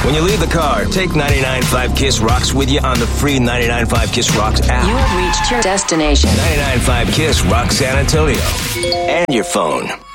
When you leave the car, take 99.5 KISS Rocks with you on the free 99.5 KISS Rocks app. You have reached your destination. 99.5 KISS Rocks San Antonio. And your phone.